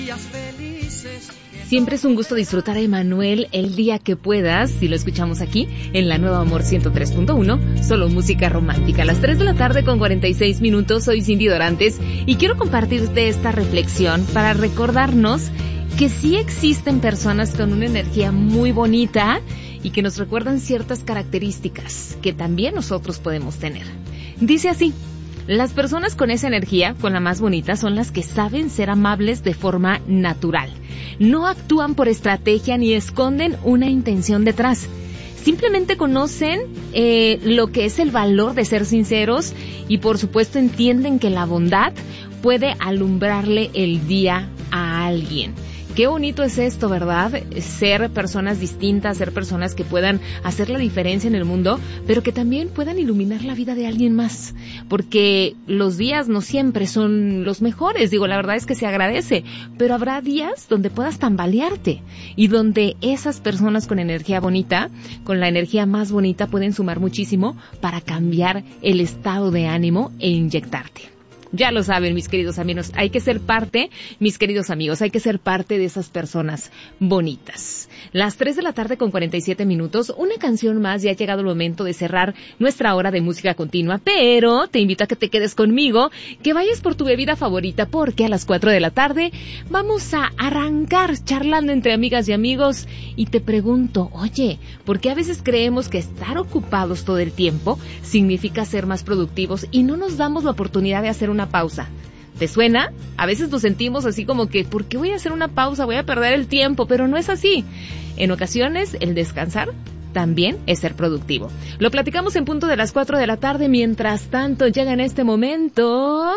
Siempre es un gusto disfrutar a Emanuel el día que puedas, si lo escuchamos aquí en la Nueva Amor 103.1, solo música romántica. A las 3 de la tarde con 46 minutos, soy Cindy Dorantes y quiero compartirte esta reflexión para recordarnos que sí existen personas con una energía muy bonita y que nos recuerdan ciertas características que también nosotros podemos tener. Dice así: las personas con esa energía, con la más bonita, son las que saben ser amables de forma natural. No actúan por estrategia ni esconden una intención detrás. Simplemente conocen lo que es el valor de ser sinceros y, por supuesto, entienden que la bondad puede alumbrarle el día a alguien. Qué bonito es esto, ¿verdad? Ser personas distintas, ser personas que puedan hacer la diferencia en el mundo, pero que también puedan iluminar la vida de alguien más. Porque los días no siempre son los mejores, digo, la verdad es que se agradece, pero habrá días donde puedas tambalearte y donde esas personas con energía bonita, con la energía más bonita, pueden sumar muchísimo para cambiar el estado de ánimo e inyectarte. Ya lo saben, mis queridos amigos, hay que ser parte, mis queridos amigos, hay que ser parte de esas personas bonitas. Las 3 de la tarde con 47 minutos, una canción más, ya ha llegado el momento de cerrar nuestra hora de música continua, pero te invito a que te quedes conmigo, que vayas por tu bebida favorita, porque a las 4 de la tarde vamos a arrancar charlando entre amigas y amigos, y te pregunto, oye, ¿por qué a veces creemos que estar ocupados todo el tiempo significa ser más productivos y no nos damos la oportunidad de hacer una pausa? ¿Te suena? A veces nos sentimos así como que, ¿por qué voy a hacer una pausa? Voy a perder el tiempo, pero no es así. En ocasiones, el descansar también es ser productivo. Lo platicamos en punto de las 4 de la tarde. Mientras tanto, llega en este momento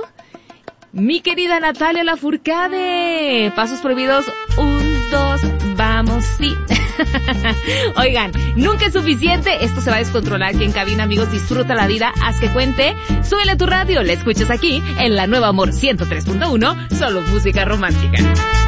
mi querida Natalia Lafourcade. Pasos prohibidos, 1, 2, vamos, sí. Oigan, nunca es suficiente, esto se va a descontrolar aquí en cabina, amigos, disfruta la vida, haz que cuente, súbele a tu radio, la escuchas aquí en la Nueva Amor 103.1, solo música romántica.